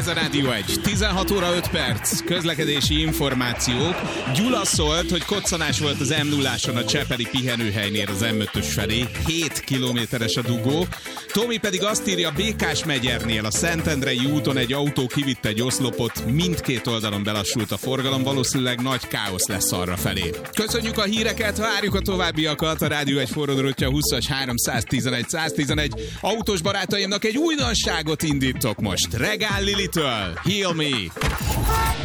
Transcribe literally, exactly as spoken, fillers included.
Ez a Rádió egy. tizenhat óra öt perc. Közlekedési információk. Gyula szólt, hogy koccanás volt az em nulláson a Csepeli pihenőhelynél az em ötös felé. hét kilométeres a dugó. Tomi pedig azt írja, Békásmegyernél a Szentendrei úton egy autó kivitte egy oszlopot, mindkét oldalon belassult a forgalom, valószínűleg nagy káosz lesz arra felé. Köszönjük a híreket, várjuk a továbbiakat. A Rádió egy forródrótja húszas háromszáztizenegy száztizenegy. Autós barátaimnak egy újdonságot indítok most. Regál Lilitől, Heal Me!